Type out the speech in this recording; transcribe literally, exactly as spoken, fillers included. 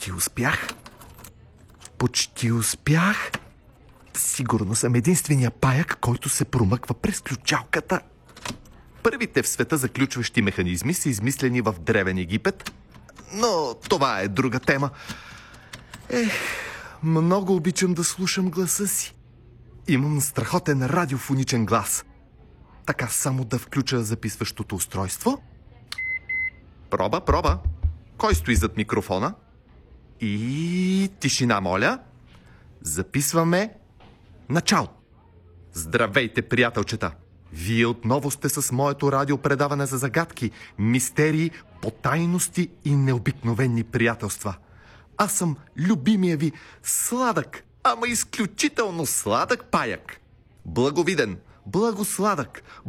Почти успях. Почти успях. Сигурно съм единствения паяк, който се промъква през ключалката. Първите в света заключващи механизми са измислени в Древен Египет, но това е друга тема. Ех, много обичам да слушам гласа си. Имам страхотен радиофоничен глас. Така, само да включа записващото устройство. Проба, проба. Кой стои зад микрофона? И тишина, моля. Записваме начало. Здравейте, приятелчета! Вие отново сте с моето радиопредаване за загадки, мистерии, потайности и необикновени приятелства. Аз съм любимия ви сладък, ама изключително сладък паяк. Благовиден, благосладък,